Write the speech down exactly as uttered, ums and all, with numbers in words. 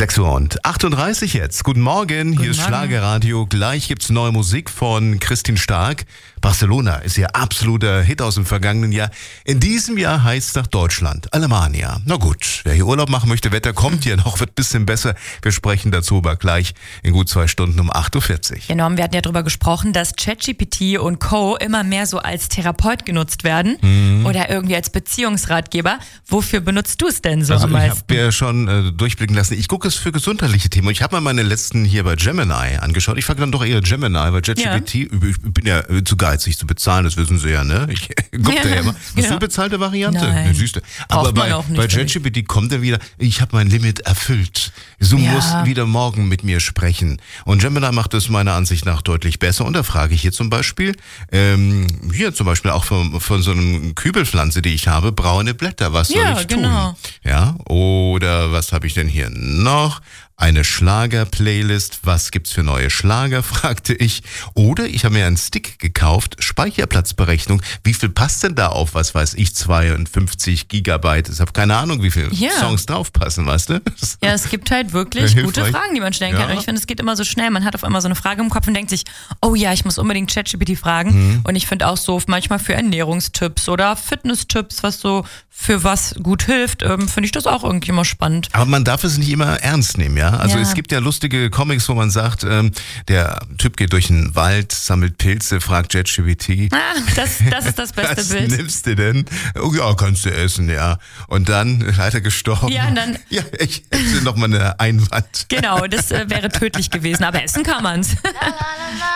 sechs Uhr und achtunddreißig jetzt. Guten Morgen, Guten hier ist Morgen. Schlagerradio. Gleich gibt's neue Musik von Christine Stark. Barcelona ist ihr absoluter Hit aus dem vergangenen Jahr. In diesem Jahr heißt nach Deutschland Alemannia. Na gut, wer hier Urlaub machen möchte, Wetter kommt hier noch, wird ein bisschen besser. Wir sprechen dazu aber gleich in gut zwei Stunden um acht Uhr vierzig. Genau, wir hatten ja darüber gesprochen, dass ChatGPT und Co. immer mehr so als Therapeut genutzt werden Mhm. oder irgendwie als Beziehungsratgeber. Wofür benutzt du es denn so Also am ich meisten? habe ja schon äh, durchblicken lassen, ich gucke es für gesundheitliche Themen. Ich habe mal meine letzten hier bei Gemini angeschaut. Ich frage dann doch eher Gemini, weil ChatGPT, ich bin ja äh, zu geizig zu bezahlen, das wissen Sie ja, ne? Ich gucke Ja, da ja immer. Hast du genau. eine bezahlte Variante? Nein. Ne, siehst du. Aber Braucht man bei, auch nicht, bei finde ich. ChatGPT kommt dann wieder, ich habe mein Limit erfüllt. Du Ja. musst wieder morgen mit mir sprechen. Und Gemini macht es meiner Ansicht nach deutlich besser. Und da frage ich hier zum Beispiel, ähm, hier zum Beispiel auch von, von so einem Kübelpflanze, die ich habe, braune Blätter, was soll Ja, ich tun? genau. Ja, oder was habe ich denn hier noch? Eine Schlager-Playlist. Was gibt's für neue Schlager, fragte ich. Oder ich habe mir einen Stick gekauft, Speicherplatzberechnung. Wie viel passt denn da auf, was weiß ich, zweiundfünfzig Gigabyte? Ich habe keine Ahnung, wie viele Ja. Songs draufpassen, weißt du? Ja, es gibt halt wirklich Ja, gute hilfreich. Fragen, die man stellen kann. Ja. Und ich finde, es geht immer so schnell. Man hat auf einmal so eine Frage im Kopf und denkt sich, oh ja, ich muss unbedingt ChatGPT fragen. Mhm. Und ich finde auch so manchmal für Ernährungstipps oder Fitnesstipps, was so für was gut hilft, ähm, finde ich das auch irgendwie immer spannend. Aber man darf es nicht immer ernst nehmen, ja? Also Ja. es gibt ja lustige Comics, wo man sagt, ähm, der Typ geht durch den Wald, sammelt Pilze, fragt ChatGPT. Ah, das, das ist das beste Was Bild. nimmst du denn? Oh ja, kannst du essen, ja. Und dann leider gestorben. Ja, und dann- Ja, ich hätte noch mal eine Einwand. Genau, das äh, wäre tödlich gewesen. Aber essen kann man's.